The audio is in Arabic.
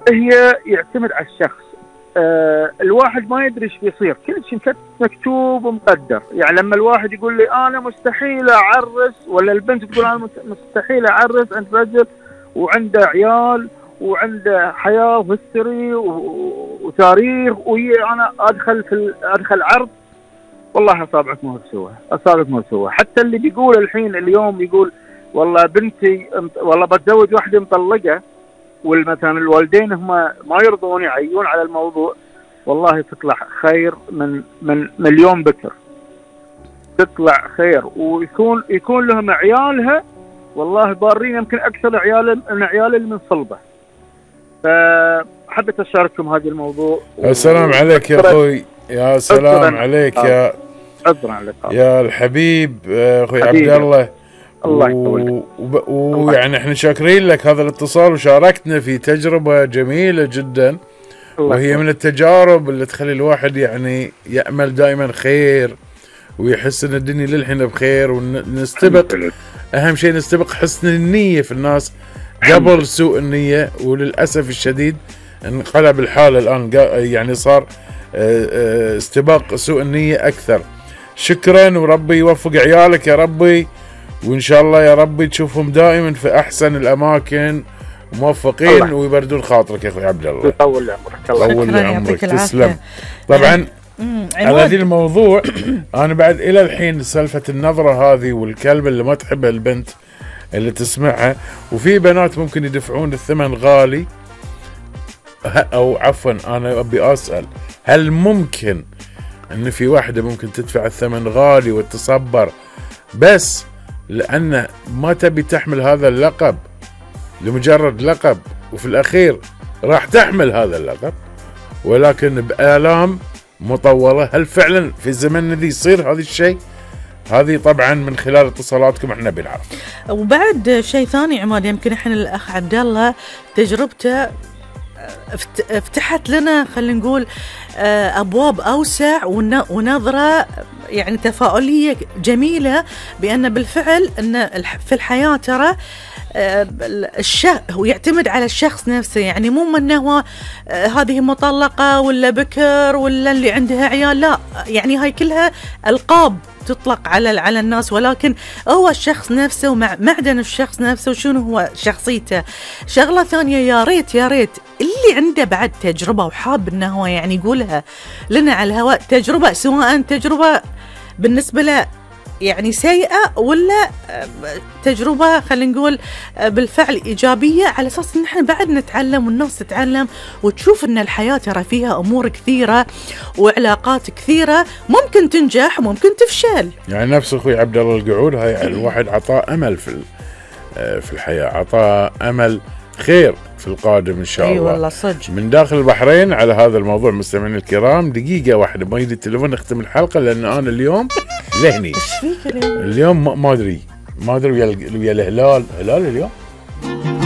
هي يعتمد على الشخص. الواحد ما يدري ايش بيصير، كل شيء مكتوب ومقدر. يعني لما الواحد يقول لي انا مستحيل اعرس، ولا البنت تقول انا مستحيل اعرس عند رجل وعنده عيال وعنده حياه وهستوري وتاريخ، انا ادخل عرض، والله اصابعك ما بتسوى. حتى اللي بيقول اليوم يقول والله بنتي والله بتزوج واحده مطلقه، والمثلا الوالدين هم ما يرضون يعيون على الموضوع، والله تطلع خير من مليون بكر، تطلع خير. ويكون لهم عيالها والله بارين يمكن اكثر عيال اللي من صلبه. فحبيت اشارككم هذا الموضوع. السلام عليك يا اخوي، يا سلام عليك يا يا الحبيب اخوي عبد الله. الله يطول. ويعني احنا شاكرين لك هذا الاتصال، وشاركتنا في تجربة جميلة جدا، وهي من التجارب اللي تخلي الواحد يعني يأمل دائما خير، ويحس ان الدنيا للحين بخير، ونستبق اهم شيء نستبق حسن النية في الناس قبل سوء النية. وللأسف الشديد انقلب الحال الآن، يعني صار استباق سوء النية أكثر. شكرا، وربي يوفق عيالك يا ربي، وإن شاء الله يا ربي تشوفهم دائما في أحسن الأماكن موفقين، ويبردون خاطرك يا أخوي عبد الله. يطول عمرك. يطول عمرك، تسلم. طبعا على هذا الموضوع أنا بعد إلى الحين سالفة النظرة هذه والكلمة اللي ما تحبها البنت اللي تسمعها، وفي بنات ممكن يدفعون الثمن غالي، أو عفوا أنا أبي أسأل، هل ممكن أن في واحدة ممكن تدفع الثمن غالي وتصبر بس لأن ما تبي تحمل هذا اللقب لمجرد لقب، وفي الأخير راح تحمل هذا اللقب ولكن بآلام مطولة؟ هل فعلا في زمننا ذي يصير هذا الشيء؟ هذه طبعا من خلال اتصالاتكم احنا بنعرف. وبعد شيء ثاني عماد، يمكن احنا الأخ عبد الله تجربته فتحت لنا خلينا نقول أبواب أوسع ونظرة يعني تفاؤلية جميلة، بأن بالفعل أن في الحياة ترى هو يعتمد على الشخص نفسه. يعني مو من هو هذه مطلقة ولا بكر ولا اللي عندها عيال، لا، يعني هاي كلها ألقاب تطلق على الناس، ولكن هو الشخص نفسه ومعدن الشخص نفسه وشنو هو شخصيته. شغلة ثانية، يا ريت اللي عنده بعد تجربة وحاب انه هو يعني يقولها لنا على الهواء، تجربة سواء تجربة بالنسبة له يعني سيئة ولا تجربة خلينا نقول بالفعل إيجابية، على أساس إن إحنا بعد نتعلم والناس تتعلم وتشوف إن الحياة ترى فيها أمور كثيرة وعلاقات كثيرة، ممكن تنجح وممكن تفشل. يعني نفس أخوي عبد الله القعود، هاي الواحد عطاه أمل في الحياة، عطاه أمل خير في القادم إن شاء الله. والله صدق. من داخل البحرين على هذا الموضوع مستمعين الكرام، دقيقة واحدة ما يدي التليفون نختم الحلقة، لأن أنا اليوم لهني. إيش فيك اليوم؟ اليوم ما أدري ويا الهلال اليوم